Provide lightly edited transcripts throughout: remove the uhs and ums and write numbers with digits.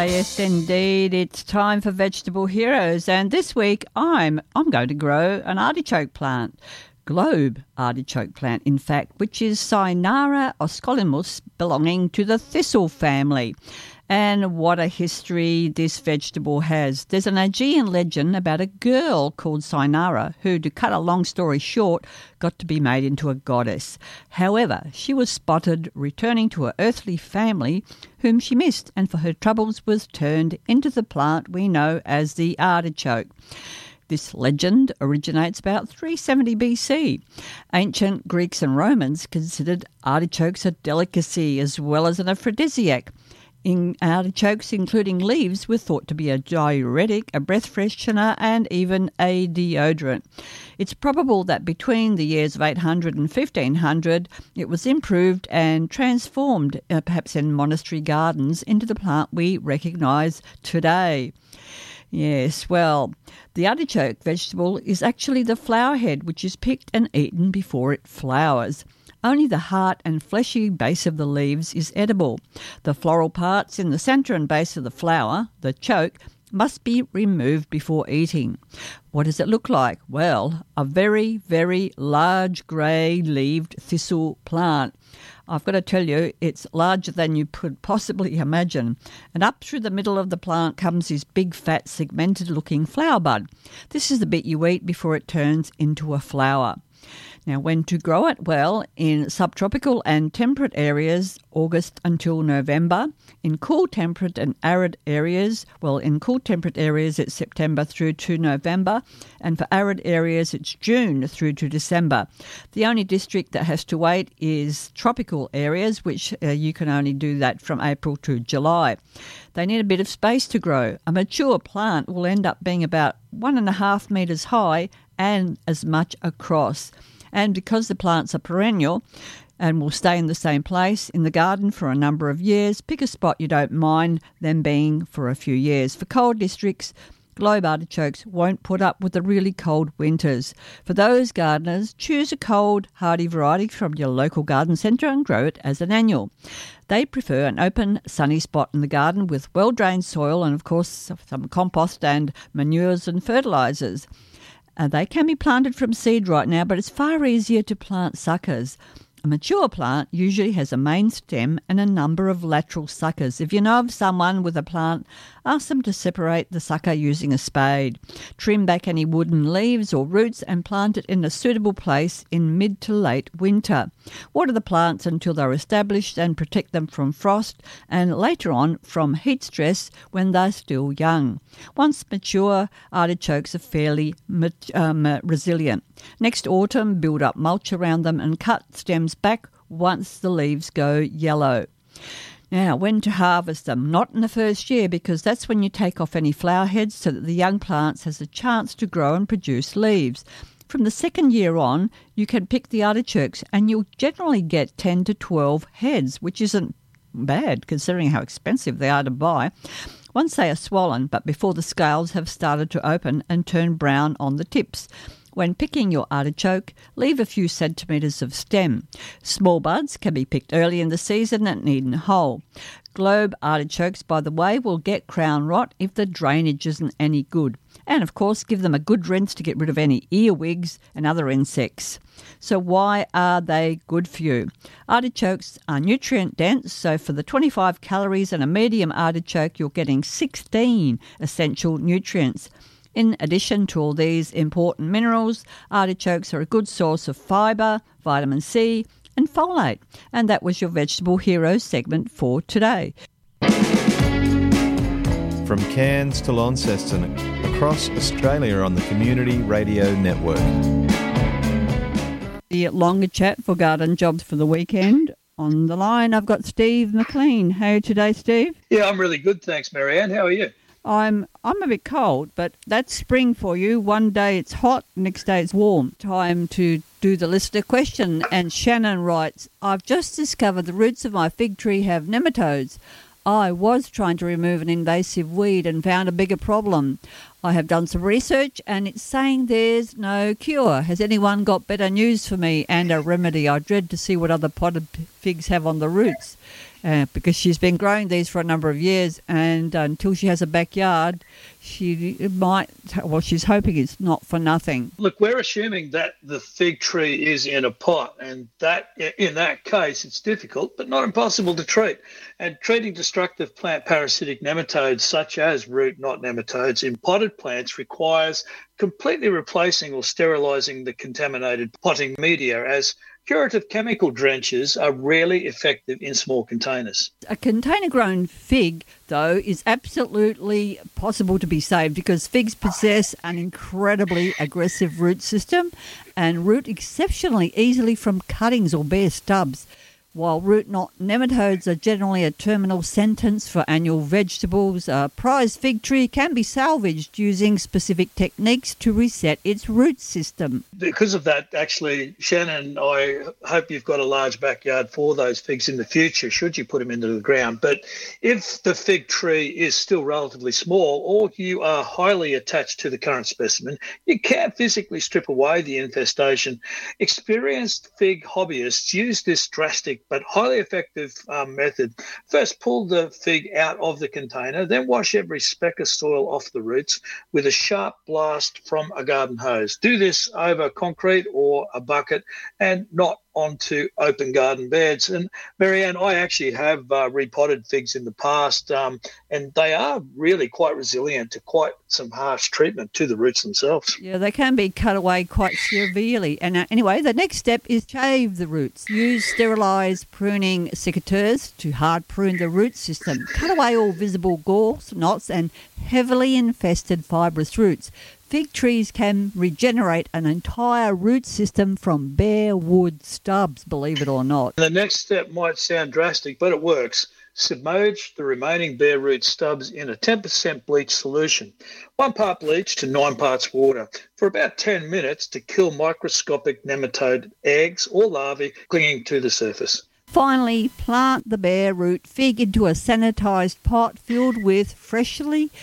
Yes, indeed. It's time for Vegetable Heroes, and this week I'm going to grow an artichoke plant, globe artichoke plant, in fact, which is Cynara oscolimus, belonging to the thistle family. And what a history this vegetable has. There's an Aegean legend about a girl called Cynara who, to cut a long story short, got to be made into a goddess. However, she was spotted returning to her earthly family whom she missed, and for her troubles was turned into the plant we know as the artichoke. This legend originates about 370 BC. Ancient Greeks and Romans considered artichokes a delicacy as well as an aphrodisiac. Artichokes, including leaves, were thought to be a diuretic, a breath freshener, and even a deodorant. It's probable that between the years of 800 and 1500, it was improved and transformed, perhaps in monastery gardens, into the plant we recognise today. Yes, well, the artichoke vegetable is actually the flower head, which is picked and eaten before it flowers. Only the heart and fleshy base of the leaves is edible. The floral parts in the centre and base of the flower, the choke, must be removed before eating. What does it look like? Well, a very, very large grey-leaved thistle plant. I've got to tell you, it's larger than you could possibly imagine. And up through the middle of the plant comes this big, fat, segmented-looking flower bud. This is the bit you eat before it turns into a flower. Now, when to grow it? Well, in subtropical and temperate areas, August until November. In cool, temperate and arid areas, well, in cool, temperate areas, it's September through to November. And for arid areas, it's June through to December. The only district that has to wait is tropical areas, which you can only do that from April to July. They need a bit of space to grow. A mature plant will end up being about 1.5 metres high and as much across. And because the plants are perennial and will stay in the same place in the garden for a number of years, pick a spot you don't mind them being for a few years. For cold districts, globe artichokes won't put up with the really cold winters. For those gardeners, choose a cold, hardy variety from your local garden centre and grow it as an annual. They prefer an open, sunny spot in the garden with well-drained soil and, of course, some compost and manures and fertilisers. They can be planted from seed right now, but it's far easier to plant suckers. A mature plant usually has a main stem and a number of lateral suckers. If you know of someone with a plant, ask them to separate the sucker using a spade. Trim back any wooden leaves or roots and plant it in a suitable place in mid to late winter. Water the plants until they're established and protect them from frost and later on from heat stress when they're still young. Once mature, artichokes are fairly resilient. Next autumn, build up mulch around them and cut stems back once the leaves go yellow. Now, when to harvest them? Not in the first year, because that's when you take off any flower heads so that the young plants has a chance to grow and produce leaves. From the second year on, you can pick the artichokes and you'll generally get 10 to 12 heads, which isn't bad considering how expensive they are to buy. Once they are swollen, but before the scales have started to open and turn brown on the tips. When picking your artichoke, leave a few centimetres of stem. Small buds can be picked early in the season and eaten whole. Globe artichokes, by the way, will get crown rot if the drainage isn't any good. And, of course, give them a good rinse to get rid of any earwigs and other insects. So why are they good for you? Artichokes are nutrient-dense, so for the 25 calories in a medium artichoke, you're getting 16 essential nutrients. In addition to all these important minerals, artichokes are a good source of fibre, vitamin C and folate. And that was your Vegetable Heroes segment for today. From Cairns to Launceston, across Australia on the Community Radio Network. The longer chat for garden jobs for the weekend. On the line, I've got Steve McLean. How are you today, Steve? Yeah, I'm really good, thanks, Marianne. How are you? I'm a bit cold, but that's spring for you. One day it's hot, next day it's warm. Time to do the listener question. And Shannon writes, I've just discovered the roots of my fig tree have nematodes. I was trying to remove an invasive weed and found a bigger problem. I have done some research and it's saying there's no cure. Has anyone got better news for me and a remedy? I dread to see what other potted figs have on the roots. because she's been growing these for a number of years, and until she has a backyard, she's hoping it's not for nothing. Look, we're assuming that the fig tree is in a pot, and that in that case, it's difficult but not impossible to treat. And treating destructive plant parasitic nematodes such as root knot nematodes in potted plants requires completely replacing or sterilising the contaminated potting media, as curative chemical drenches are rarely effective in small containers. A container-grown fig, though, is absolutely possible to be saved because figs possess an incredibly aggressive root system and root exceptionally easily from cuttings or bare stubs. While root knot nematodes are generally a terminal sentence for annual vegetables, a prize fig tree can be salvaged using specific techniques to reset its root system. Because of that, actually, Shannon, I hope you've got a large backyard for those figs in the future, should you put them into the ground. But if the fig tree is still relatively small or you are highly attached to the current specimen, you can physically strip away the infestation. Experienced fig hobbyists use this drastic but highly effective method. First, pull the fig out of the container, then wash every speck of soil off the roots with a sharp blast from a garden hose. Do this over concrete or a bucket and not onto open garden beds. And Marianne, I actually have repotted figs in the past, and they are really quite resilient to quite some harsh treatment to the roots themselves. Yeah, they can be cut away quite severely. And anyway, the next step is shave the roots. Use sterilised pruning secateurs to hard prune the root system. Cut away all visible galls, knots and heavily infested fibrous roots. Fig trees can regenerate an entire root system from bare wood stubs, believe it or not. The next step might sound drastic, but it works. Submerge the remaining bare root stubs in a 10% bleach solution. 1 part bleach to 9 parts water for about 10 minutes to kill microscopic nematode eggs or larvae clinging to the surface. Finally, plant the bare root fig into a sanitised pot filled with fresh,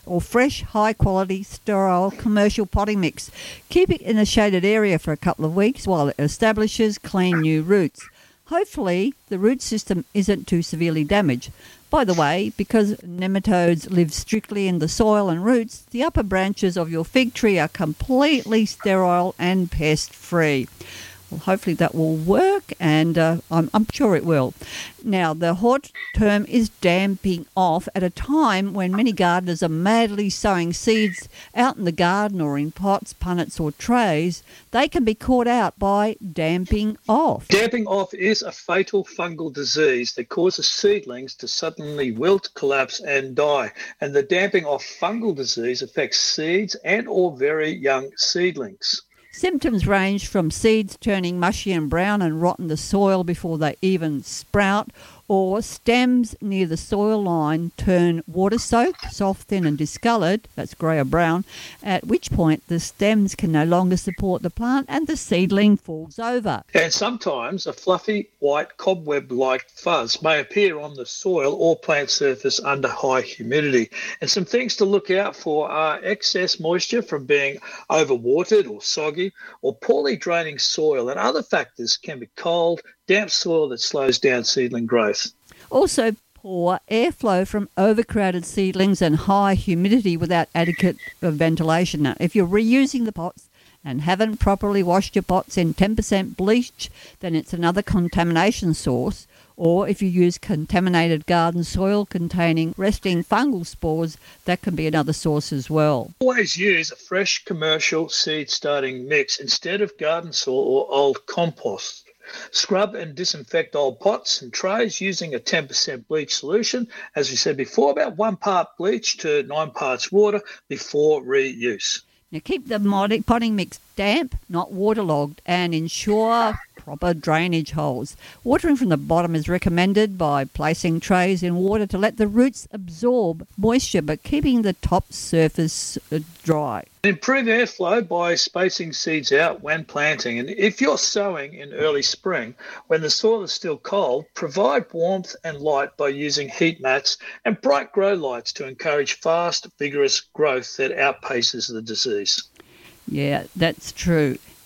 high-quality, sterile commercial potting mix. Keep it in a shaded area for a couple of weeks while it establishes clean new roots. Hopefully, the root system isn't too severely damaged. By the way, because nematodes live strictly in the soil and roots, the upper branches of your fig tree are completely sterile and pest-free. Well, hopefully that will work, and I'm sure it will. Now, the hot term is damping off at a time when many gardeners are madly sowing seeds out in the garden or in pots, punnets or trays. They can be caught out by damping off. Damping off is a fatal fungal disease that causes seedlings to suddenly wilt, collapse and die. And the damping off fungal disease affects seeds and or very young seedlings. Symptoms range from seeds turning mushy and brown and rot in the soil before they even sprout, or stems near the soil line turn water-soaked, soft, thin and discoloured, that's grey or brown, at which point the stems can no longer support the plant and the seedling falls over. And sometimes a fluffy, white, cobweb-like fuzz may appear on the soil or plant surface under high humidity. And some things to look out for are excess moisture from being overwatered or soggy, or poorly draining soil, and other factors can be cold, damp soil that slows down seedling growth. Also, poor airflow from overcrowded seedlings and high humidity without adequate ventilation. Now, if you're reusing the pots and haven't properly washed your pots in 10% bleach, then it's another contamination source. Or if you use contaminated garden soil containing resting fungal spores, that can be another source as well. Always use a fresh commercial seed starting mix instead of garden soil or old compost. Scrub and disinfect old pots and trays using a 10% bleach solution. As we said before, about 1 part bleach to 9 parts water before reuse. Now keep the potting mix damp, not waterlogged, and ensure proper drainage holes. Watering from the bottom is recommended by placing trays in water to let the roots absorb moisture, but keeping the top surface dry. Improve airflow by spacing seeds out when planting. And if you're sowing in early spring, when the soil is still cold, provide warmth and light by using heat mats and bright grow lights to encourage fast, vigorous growth that outpaces the disease. Yeah, that's true.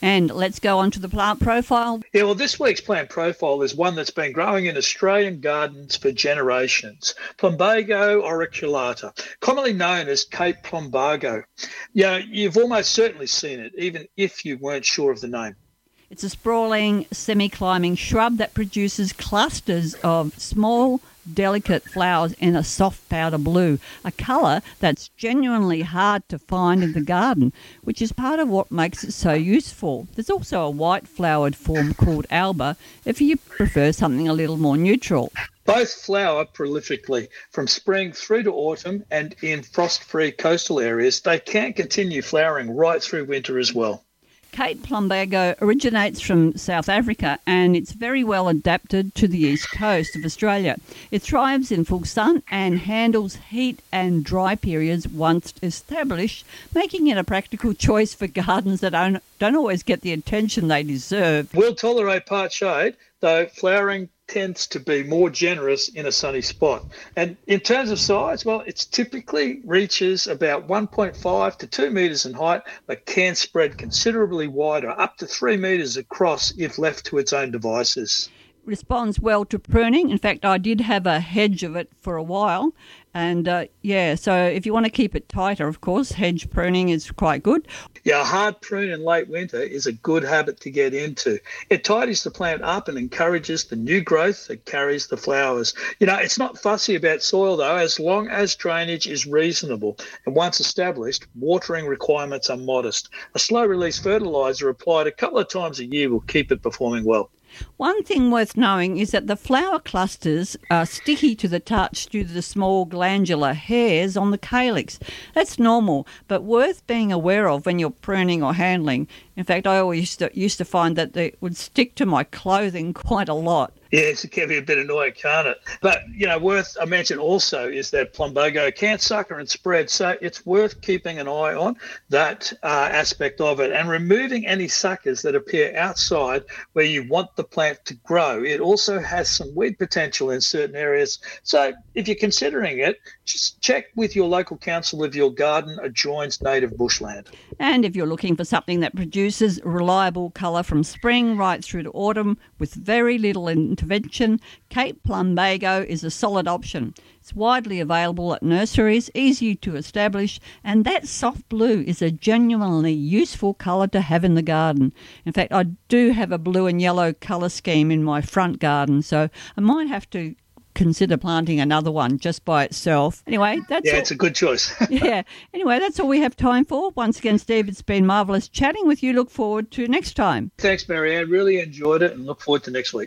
And let's go on to the plant profile. Yeah, well, this week's plant profile is one that's been growing in Australian gardens for generations. Plumbago auriculata, commonly known as Cape Plumbago. Yeah, you've almost certainly seen it, even if you weren't sure of the name. It's a sprawling, semi-climbing shrub that produces clusters of small, delicate flowers in a soft powder blue, a colour that's genuinely hard to find in the garden, which is part of what makes it so useful. There's also a white-flowered form called alba, if you prefer something a little more neutral. Both flower prolifically from spring through to autumn, and in frost-free coastal areas, they can continue flowering right through winter as well. Cape Plumbago originates from South Africa and it's very well adapted to the east coast of Australia. It thrives in full sun and handles heat and dry periods once established, making it a practical choice for gardens that don't always get the attention they deserve. Will tolerate part shade, though flowering tends to be more generous in a sunny spot. And in terms of size, well, it typically reaches about 1.5 to 2 metres in height, but can spread considerably wider, up to 3 metres across if left to its own devices. Responds well to pruning. In fact, I did have a hedge of it for a while. And so if you want to keep it tighter, of course, hedge pruning is quite good. Yeah, a hard prune in late winter is a good habit to get into. It tidies the plant up and encourages the new growth that carries the flowers. You know, it's not fussy about soil, though, as long as drainage is reasonable. And once established, watering requirements are modest. A slow-release fertiliser applied a couple of times a year will keep it performing well. One thing worth knowing is that the flower clusters are sticky to the touch due to the small glandular hairs on the calyx. That's normal, but worth being aware of when you're pruning or handling. In fact, I always used to find that they would stick to my clothing quite a lot. Yes, it can be a bit annoying, can't it? But, you know, worth a mention also is that Plumbago can sucker and spread, so it's worth keeping an eye on that aspect of it and removing any suckers that appear outside where you want the plant to grow. It also has some weed potential in certain areas, so if you're considering it, just check with your local council if your garden adjoins native bushland. And if you're looking for something that produces reliable colour from spring right through to autumn with very little intervention, Cape Plumbago is a solid option. It's widely available at nurseries, easy to establish, and that soft blue is a genuinely useful colour to have in the garden. In fact, I do have a blue and yellow colour scheme in my front garden, so I might have to consider planting another one just by itself. Anyway, that's all. It's a good choice. Anyway, that's all we have time for. Once again, Steve, it's been marvellous chatting with you. Look forward to next time. Thanks, Marianne. Really enjoyed it and look forward to next week.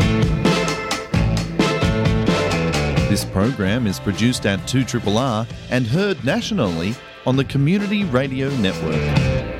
This program is produced at 2RRR and heard nationally on the Community Radio Network.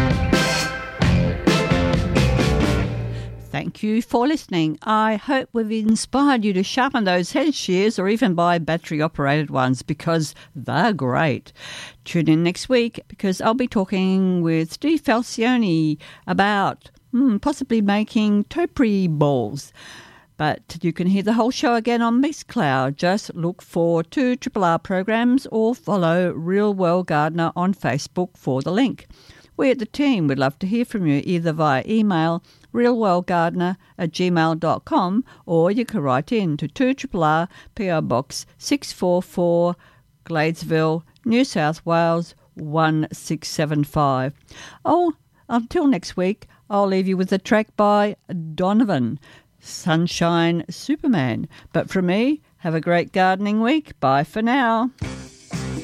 Thank you for listening. I hope we've inspired you to sharpen those hedge shears or even buy battery-operated ones because they're great. Tune in next week because I'll be talking with Steve Falcioni about possibly making topiary balls. But you can hear the whole show again on Mixcloud. Just look for 2RRR programs or follow Real World Gardener on Facebook for the link. We at the team would love to hear from you either via email realworldgardener@gmail.com or you can write in to 2RRR PO Box 644 Gladesville, New South Wales 1675. Oh, until next week, I'll leave you with a track by Donovan, Sunshine Superman. But from me, have a great gardening week. Bye for now.